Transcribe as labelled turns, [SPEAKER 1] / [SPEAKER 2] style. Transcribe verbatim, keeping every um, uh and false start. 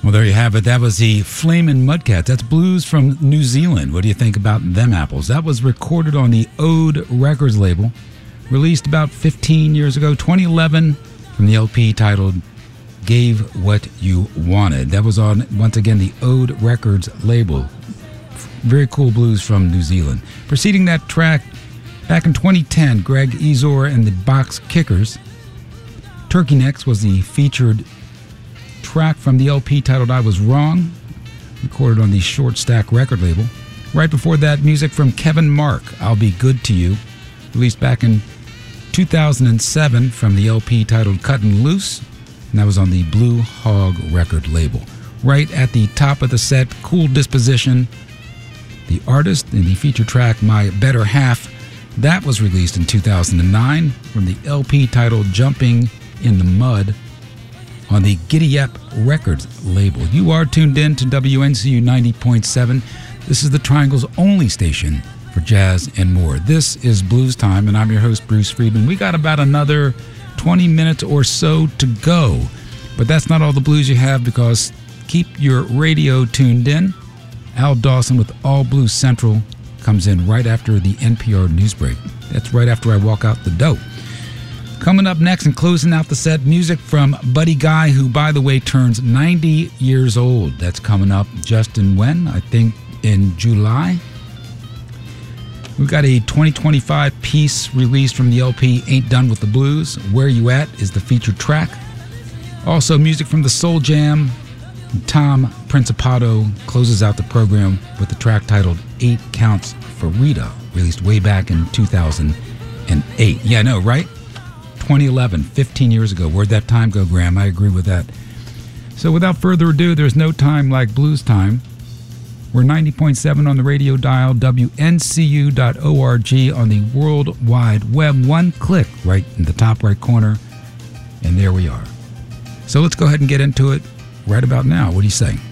[SPEAKER 1] Well, there you have it. That was the Flamin' Mudcats. That's blues from New Zealand. What do you think about them apples? That was recorded on the Ode Records label, released about fifteen years ago, twenty eleven, from the L P titled Gave What You Wanted. That was on, once again, the Ode Records label. Very cool blues from New Zealand. Preceding that track, back in twenty ten, Greg Ezor and the Box Kickers. Turkey Necks was the featured track from the L P titled I Was Wrong, recorded on the Short Stack record label. Right before that, music from Kevin Mark, I'll Be Good to You, released back in two thousand seven from the L P titled Cuttin' Loose, and that was on the Blue Hog record label. Right at the top of the set, Cool Disposition, the artist in the feature track My Better Half. That was released in two thousand nine from the L P titled Jumping in the Mud on the Giddy Up Records label. You are tuned in to W N C U ninety point seven. This is the Triangle's only station for jazz and more. This is Blues Time, and I'm your host, Bruce Friedman. We got about another twenty minutes or so to go, but that's not all the blues you have, because keep your radio tuned in. Al Dawson with All Blues Central comes in right after the N P R news break. That's right after I walk out the door. Coming up next and closing out the set, music from Buddy Guy, who, by the way, turns ninety years old. That's coming up just in when? I think in July. We've got a twenty twenty-five piece released from the L P Ain't Done With the Blues. Where You At is the featured track. Also, music from the Soul Jam. Tom Principato closes out the program with the track titled Eight Counts for Rita, released way back in two thousand eight. Yeah, I know, right? twenty eleven, fifteen years ago. Where'd that time go, Graham? I agree with that. So without further ado, there's no time like blues time. We're ninety point seven on the radio dial, W N C U dot org on the World Wide Web. One click right in the top right corner, and there we are. So let's go ahead and get into it right about now. What do you say?